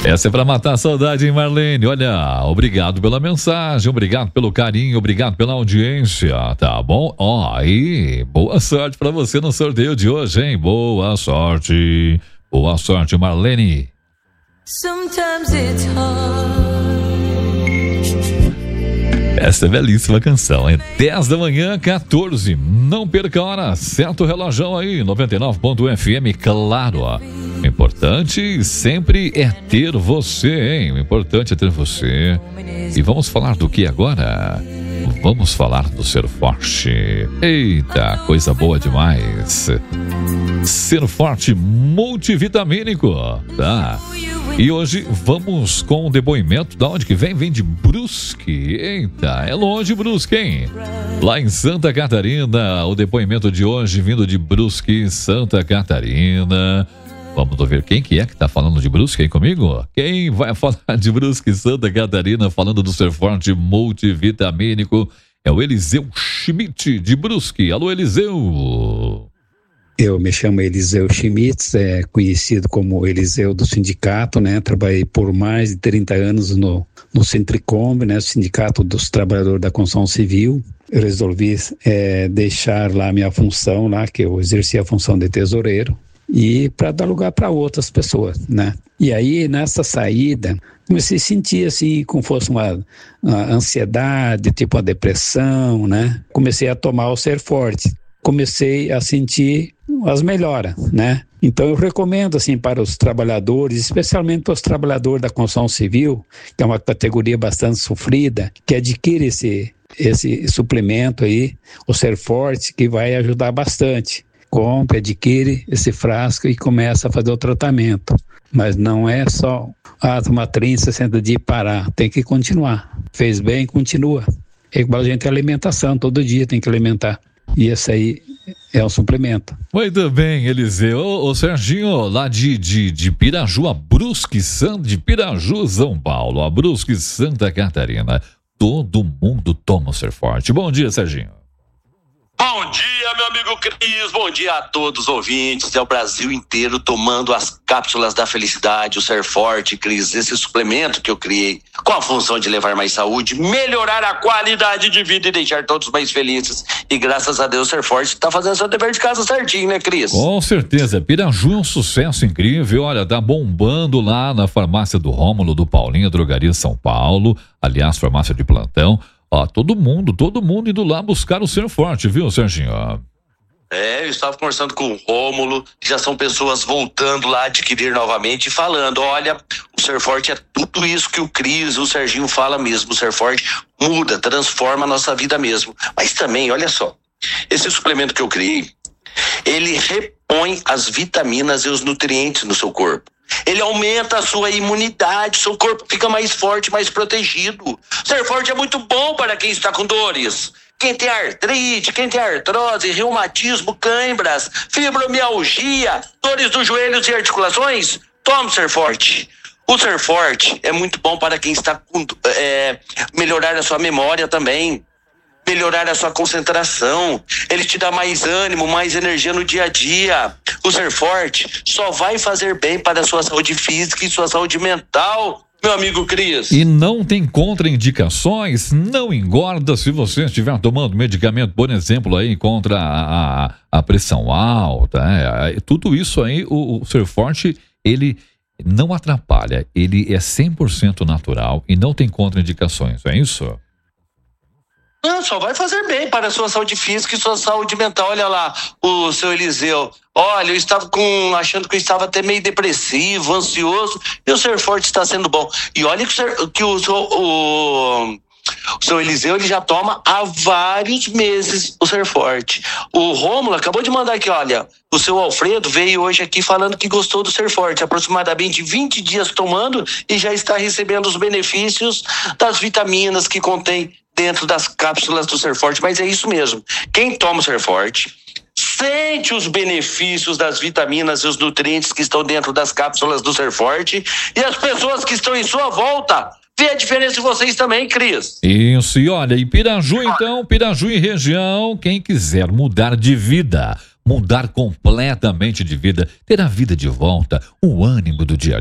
Essa é pra matar a saudade, hein, Marlene? Olha, obrigado pela mensagem, obrigado pelo carinho, obrigado pela audiência, tá bom? Ó, aí, boa sorte pra você no sorteio de hoje, hein? Boa sorte, Marlene. Sometimes it's hard. Essa é belíssima canção, é 10 da manhã, 14. Não perca a hora, certo o relógio aí, 99.fm, claro. O importante sempre é ter você, hein? O importante é ter você. E vamos falar do que agora? Vamos falar do Ser Forte. Eita, coisa boa demais. Ser Forte multivitamínico, tá? E hoje vamos com o depoimento da onde que vem? Vem de Brusque. Eita, é longe Brusque, hein? Lá em Santa Catarina, o depoimento de hoje vindo de Brusque, Santa Catarina. Vamos ver quem que é que tá falando de Brusque aí comigo? Quem vai falar de Brusque, Santa Catarina, falando do Ser Forte multivitamínico? É o Eliseu Schmidt de Brusque. Alô, Eliseu! Eu me chamo Eliseu Schmitz, conhecido como Eliseu do sindicato, né? Trabalhei por mais de 30 anos no Sintricomb, né? Sindicato dos Trabalhadores da Construção Civil. Eu resolvi deixar lá a minha função, lá que eu exercia a função de tesoureiro, e para dar lugar para outras pessoas, né? E aí, nessa saída, comecei a sentir assim, como fosse uma ansiedade, tipo uma depressão, né? Comecei a tomar o Ser Forte. Comecei a sentir as melhoras, né? Então eu recomendo assim para os trabalhadores, especialmente para os trabalhadores da construção civil, que é uma categoria bastante sofrida, que adquire esse suplemento aí, o Ser Forte, que vai ajudar bastante. Compre, adquire esse frasco e começa a fazer o tratamento. Mas não é só tomar 30, 60 dias e parar, tem que continuar. Fez bem, continua. É igual a gente tem alimentação, todo dia tem que alimentar. E esse aí é um suplemento. Muito bem, Eliseu. Ô Serginho, lá de Piraju, a Brusque, de Piraju, São Paulo, a Brusque, Santa Catarina. Todo mundo toma o Ser Forte. Bom dia, Serginho. Bom dia, meu amigo Cris, bom dia a todos os ouvintes, é o Brasil inteiro tomando as cápsulas da felicidade, o Ser Forte, Cris, esse suplemento que eu criei com a função de levar mais saúde, melhorar a qualidade de vida e deixar todos mais felizes, e graças a Deus o Ser Forte tá fazendo seu dever de casa certinho, né, Cris? Com certeza, Piraju é um sucesso incrível, olha, tá bombando lá na farmácia do Rômulo, do Paulinho, Drogaria São Paulo, aliás, farmácia de plantão. Ó, todo mundo indo lá buscar o Ser Forte, viu, Serginho? Eu estava conversando com o Rômulo, já são pessoas voltando lá a adquirir novamente e falando, olha, o Ser Forte é tudo isso que o Cris, o Serginho fala mesmo, o Ser Forte muda, transforma a nossa vida mesmo. Mas também, olha só, esse suplemento que eu criei, ele repõe as vitaminas e os nutrientes no seu corpo. Ele aumenta a sua imunidade, seu corpo fica mais forte, mais protegido. Ser Forte é muito bom para quem está com dores. Quem tem artrite, quem tem artrose, reumatismo, cãibras, fibromialgia, dores dos joelhos e articulações, tome Ser Forte. O Ser Forte é muito bom para quem está com melhorar a sua memória também. Melhorar a sua concentração, ele te dá mais ânimo, mais energia no dia a dia. O Ser Forte só vai fazer bem para a sua saúde física e sua saúde mental, meu amigo Cris. E não tem contraindicações, não engorda se você estiver tomando medicamento, por exemplo, aí contra a pressão alta, tudo isso aí, o Ser Forte, ele não atrapalha, ele é 100% natural e não tem contraindicações, é isso? Não, só vai fazer bem para a sua saúde física e sua saúde mental. Olha lá, o seu Eliseu. Olha, eu estava achando que eu estava até meio depressivo, ansioso, e o Ser Forte está sendo bom. E olha que o seu Eliseu, ele já toma há vários meses o Ser Forte. O Rômulo acabou de mandar aqui, olha, o seu Alfredo veio hoje aqui falando que gostou do Ser Forte, aproximadamente 20 dias tomando e já está recebendo os benefícios das vitaminas que contém dentro das cápsulas do Ser Forte. Mas é isso mesmo, quem toma o Ser Forte sente os benefícios das vitaminas e os nutrientes que estão dentro das cápsulas do Ser Forte, e as pessoas que estão em sua volta vê a diferença de vocês também, Cris. Isso, e olha, e Piraju então, Piraju e região, quem quiser mudar de vida, mudar completamente de vida, ter a vida de volta, o ânimo do dia